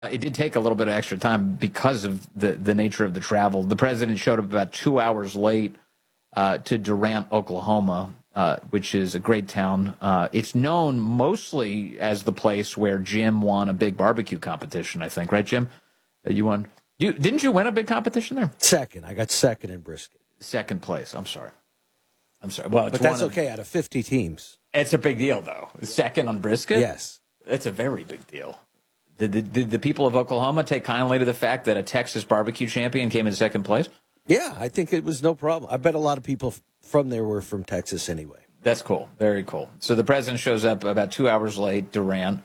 It did take a little bit of extra time because of the nature of the travel. The president showed up about 2 hours late to Durant, Oklahoma, which is a great town. It's known mostly as the place where Jim won a big barbecue competition, I think. Right, Jim? You won. Didn't you win a big competition there? Second. I got second in brisket. Second place. I'm sorry. Well, but that's okay out of 50 teams. It's a big deal, though. Second on brisket? Yes. It's a very big deal. Did the people of Oklahoma take kindly to the fact that a Texas barbecue champion came in second place? Yeah, I think it was no problem. I bet a lot of people from there were from Texas anyway. That's cool. Very cool. So the president shows up about 2 hours late, Durant,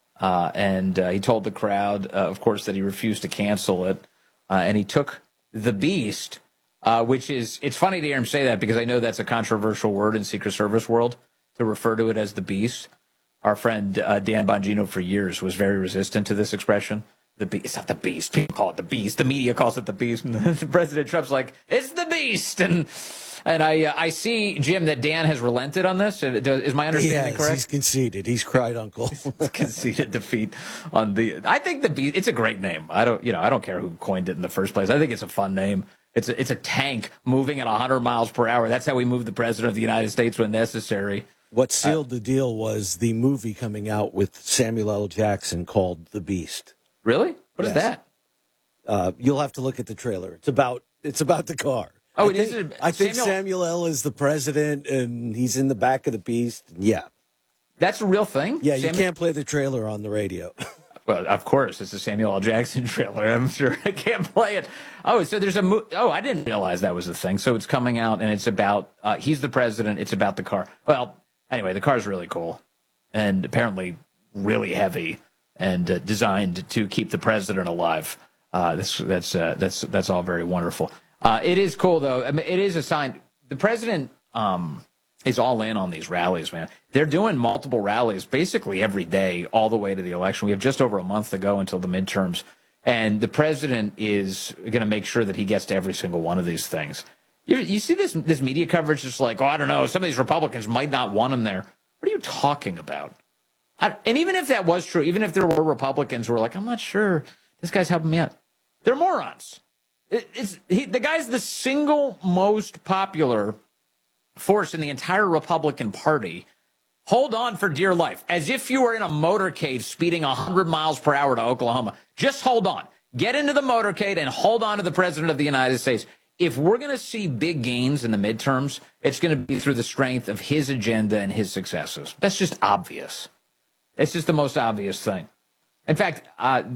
and he told the crowd, of course, that he refused to cancel it. And he took the Beast, which is, it's funny to hear him say that because I know that's a controversial word in Secret Service world to refer to it as the Beast. Our friend Dan Bongino for years was very resistant to this expression. The Beast. It's not the Beast. People call it the Beast. The media calls it the Beast. And President Trump's like, it's the Beast. And I see, Jim, that Dan has relented on this. Is my understanding correct? He's conceded. He's cried uncle. Conceded defeat on the. I think the Beast. It's a great name. I don't care who coined it in the first place. I think it's a fun name. It's a tank moving at 100 miles per hour. That's how we move the president of the United States when necessary. What sealed the deal was the movie coming out with Samuel L. Jackson called The Beast. Really? What is that? You'll have to look at the trailer. It's about the car. Oh, I think Samuel L. is the president, and he's in the back of the Beast. Yeah. That's a real thing? Yeah, you can't play the trailer on the radio. Well, of course, it's a Samuel L. Jackson trailer. I'm sure I can't play it. Oh, so there's I didn't realize that was a thing. So it's coming out, and it's about, he's the president. It's about the car. Well, anyway, the car's really cool and apparently really heavy and designed to keep the president alive. That's all very wonderful. It is cool, though. I mean, it is a sign. The president is all in on these rallies, man. They're doing multiple rallies basically every day all the way to the election. We have just over a month to go until the midterms. And the president is going to make sure that he gets to every single one of these things. You see this media coverage just like, I don't know, some of these Republicans might not want him there. What are you talking about? And even if that was true, even if there were Republicans who were like, I'm not sure this guy's helping me out, they're morons. The guy's the single most popular force in the entire Republican Party. Hold on for dear life, as if you were in a motorcade speeding 100 miles per hour to Oklahoma. Just hold on. Get into the motorcade and hold on to the president of the United States. If we're going to see big gains in the midterms, it's going to be through the strength of his agenda and his successes. That's just obvious. It's just the most obvious thing. In fact,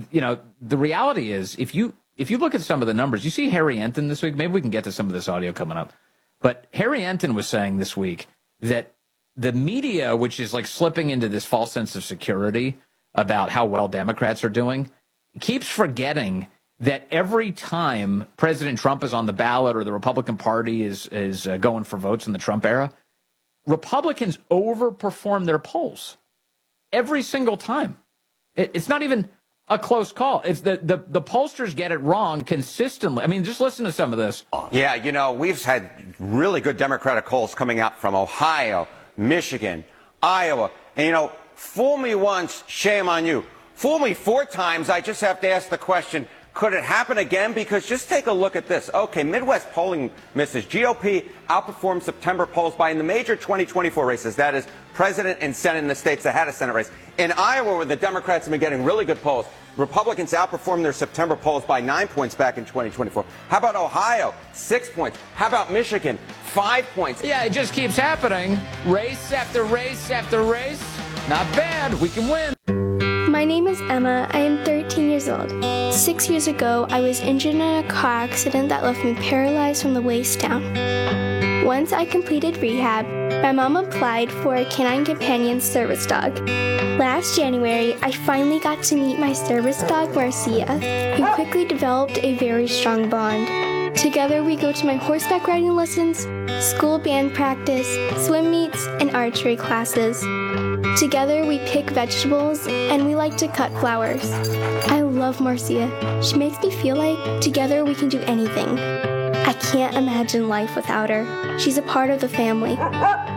the reality is, if you look at some of the numbers, you see Harry Enton this week. Maybe we can get to some of this audio coming up. But Harry Enton was saying this week that the media, which is like slipping into this false sense of security about how well Democrats are doing, keeps forgetting that every time President Trump is on the ballot or the Republican Party is going for votes in the Trump era, Republicans overperform their polls every single time. It's not even a close call. It's the pollsters get it wrong consistently. I mean, just listen to some of this. Yeah, we've had really good Democratic polls coming out from Ohio, Michigan, Iowa. And, fool me once, shame on you. Fool me 4 times, I just have to ask the question, could it happen again? Because just take a look at this. Okay, Midwest polling misses. GOP outperformed September polls by in the major 2024 races. That is president and Senate in the states that had a Senate race. In Iowa, where the Democrats have been getting really good polls, Republicans outperformed their September polls by 9 points back in 2024. How about Ohio? 6 points. How about Michigan? 5 points. Yeah, it just keeps happening. Race after race after race. Not bad. We can win. My name is Emma. I am 13 years old. 6 years ago, I was injured in a car accident that left me paralyzed from the waist down. Once I completed rehab, my mom applied for a canine companion service dog. Last January, I finally got to meet my service dog, Marcia. We quickly developed a very strong bond. Together, we go to my horseback riding lessons, school band practice, swim meets, and archery classes. Together, we pick vegetables, and we like to cut flowers. I love Marcia. She makes me feel like together we can do anything. I can't imagine life without her. She's a part of the family.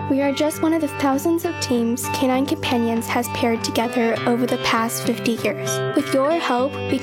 We are just one of the thousands of teams Canine Companions has paired together over the past 50 years. With your help, we